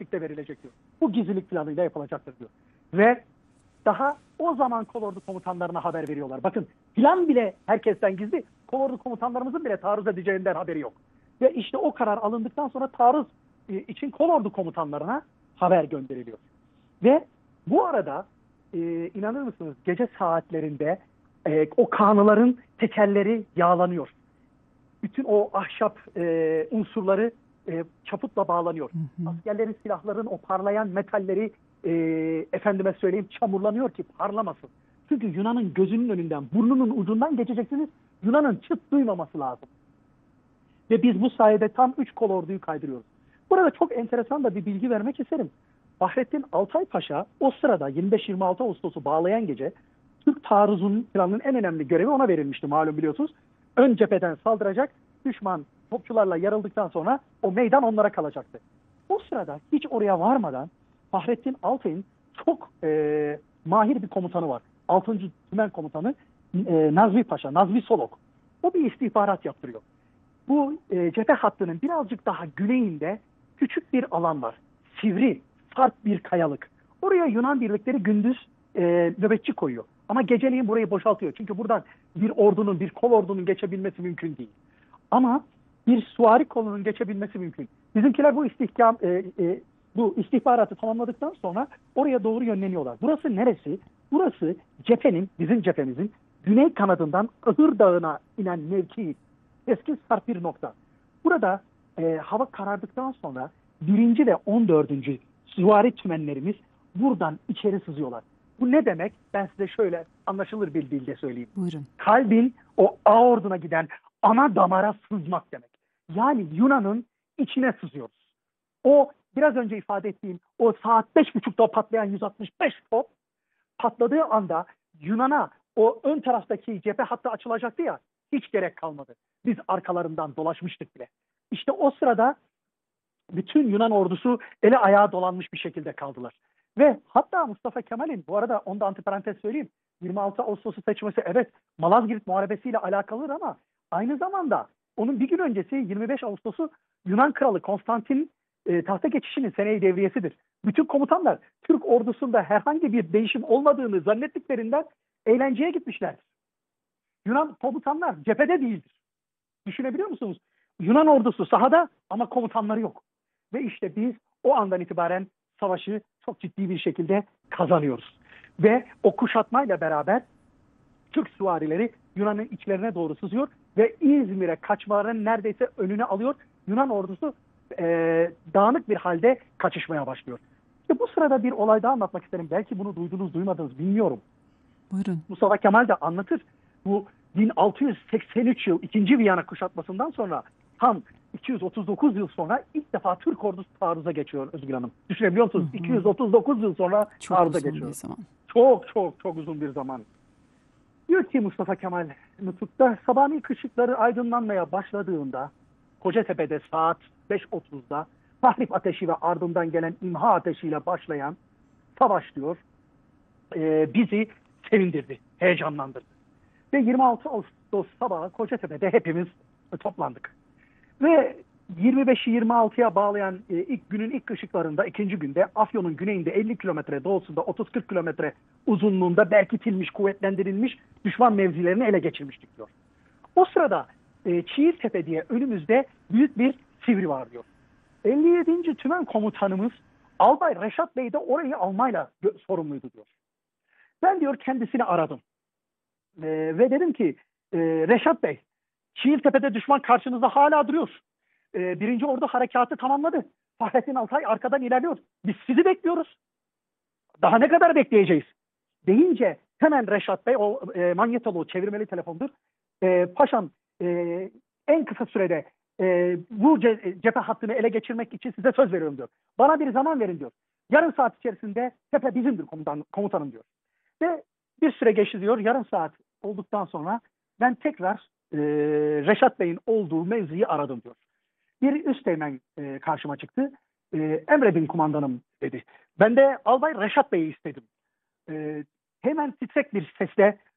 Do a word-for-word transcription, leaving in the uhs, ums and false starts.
birlikte verilecek diyor. Bu gizlilik planıyla yapılacaktır diyor. Ve daha o zaman kolordu komutanlarına haber veriyorlar. Bakın plan bile herkesten gizli. Kolordu komutanlarımızın bile taarruz edeceğinden haberi yok. Ve işte o karar alındıktan sonra taarruz için kolordu komutanlarına haber gönderiliyor. Ve bu arada e, inanır mısınız gece saatlerinde e, o kanıların tekerleri yağlanıyor. Bütün o ahşap e, unsurları e, çaputla bağlanıyor. Hı hı. Askerlerin, silahların o parlayan metalleri e, efendime söyleyeyim çamurlanıyor ki parlamasın. Çünkü Yunan'ın gözünün önünden, burnunun ucundan geçeceksiniz. Yunan'ın çıt duymaması lazım. Ve biz bu sayede tam üç kolorduyu kaydırıyoruz. Burada çok enteresan da bir bilgi vermek isterim. Fahrettin Altay Paşa o sırada yirmi beş yirmi altı Ağustos'u bağlayan gece Türk taarruzunun planının en önemli görevi ona verilmişti malum biliyorsunuz. Ön cepheden saldıracak, düşman topçularla yarıldıktan sonra o meydan onlara kalacaktı. O sırada hiç oraya varmadan Fahrettin Altay'ın çok e, mahir bir komutanı var. altıncı Tümen Komutanı e, Nazmi Paşa, Nazmi Solok. O bir istihbarat yaptırıyor. Bu e, cephe hattının birazcık daha güneyinde küçük bir alan var. Sivri, sarp bir kayalık. Oraya Yunan birlikleri gündüz e, nöbetçi koyuyor. Ama geceleyin burayı boşaltıyor. Çünkü buradan bir ordunun, bir kol ordunun geçebilmesi mümkün değil. Ama bir süvari kolunun geçebilmesi mümkün. Bizimkiler bu istihkam, e, e, bu istihbaratı tamamladıktan sonra oraya doğru yönleniyorlar. Burası neresi? Burası cephenin, bizim cephemizin güney kanadından Ihır Dağı'na inen mevki. Eski sarp bir nokta. Burada e, hava karardıktan sonra birinci ve on dördüncü süvari tümenlerimiz buradan içeri sızıyorlar. Bu ne demek? Ben size şöyle anlaşılır bir dilde söyleyeyim. Buyurun. Kalbin o aorduna giden ana damara sızmak demek. Yani Yunan'ın içine sızıyoruz. O biraz önce ifade ettiğim o saat beş buçukta patlayan yüz altmış beş top patladığı anda Yunan'a o ön taraftaki cephe hattı açılacaktı ya, hiç gerek kalmadı. Biz arkalarından dolaşmıştık bile. İşte o sırada bütün Yunan ordusu ele ayağa dolanmış bir şekilde kaldılar. Ve hatta Mustafa Kemal'in, bu arada onda antiparantez söyleyeyim, yirmi altı Ağustos'u seçmesi evet Malazgirt Muharebesi'yle alakalıdır ama aynı zamanda onun bir gün öncesi yirmi beş Ağustos'u Yunan Kralı Konstantin e, tahta geçişinin seneyi devriyesidir. Bütün komutanlar Türk ordusunda herhangi bir değişim olmadığını zannettiklerinden eğlenceye gitmişlerdir. Yunan komutanlar cephede değildir. Düşünebiliyor musunuz? Yunan ordusu sahada ama komutanları yok. Ve işte biz o andan itibaren savaşı çok ciddi bir şekilde kazanıyoruz. Ve o kuşatmayla beraber Türk süvarileri Yunan'ın içlerine doğru sızıyor ve İzmir'e kaçmaların neredeyse önüne alıyor. Yunan ordusu e, dağınık bir halde kaçışmaya başlıyor. İşte bu sırada bir olay daha anlatmak isterim. Belki bunu duydunuz duymadınız bilmiyorum. Buyurun. Mustafa Kemal de anlatır. Bu bin altı yüz seksen üç yıl ikinci Viyana kuşatmasından sonra tam iki yüz otuz dokuz yıl sonra ilk defa Türk ordusu taarruza geçiyor Özgür Hanım. Düşünebiliyor musunuz? Hı hı. iki yüz otuz dokuz yıl sonra çok taarruza uzun geçiyor. Bir zaman. Çok çok çok uzun bir zaman. Diyor ki Mustafa Kemal Nutuk'ta sabahın ilk ışıkları aydınlanmaya başladığında Kocatepe'de saat beş otuzda tahrip ateşi ve ardından gelen imha ateşiyle başlayan savaş diyor e, bizi sevindirdi, heyecanlandırdı. Ve yirmi altı Ağustos sabahı Kocatepe'de hepimiz toplandık. Ve yirmi beşi yirmi altıya bağlayan e, ilk günün ilk ışıklarında ikinci günde Afyon'un güneyinde elli kilometre doğusunda otuz kırk kilometre uzunluğunda berkitilmiş, kuvvetlendirilmiş düşman mevzilerini ele geçirmiştik diyor. O sırada e, Çiğirtepe diye önümüzde büyük bir sivri var diyor. elli yedinci Tümen Komutanımız Albay Reşat Bey de orayı almayla sorumluydu diyor. Ben diyor kendisini aradım. E, ve dedim ki e, Reşat Bey, Çiğirtepe'de düşman karşınızda hala duruyor. E, birinci Ordu harekatı tamamladı. Fahrettin Altay arkadan ilerliyor. Biz sizi bekliyoruz. Daha ne kadar bekleyeceğiz? Deyince hemen Reşat Bey, o e, manyetolu çevirmeli telefondur. E, paşam e, en kısa sürede e, bu ce cephe hattını ele geçirmek için size söz veriyorum diyor. Bana bir zaman verin diyor. Yarım saat içerisinde tepe bizimdir komutan, komutanım diyor. Ve bir süre geçti diyor. Yarım saat olduktan sonra ben tekrar e, Reşat Bey'in olduğu mevziyi aradım diyor. Bir üsteğmen e, karşıma çıktı. E, emredin kumandanım dedi. Ben de Albay Reşat Bey'i istedim. E, hemen titrek bir sesle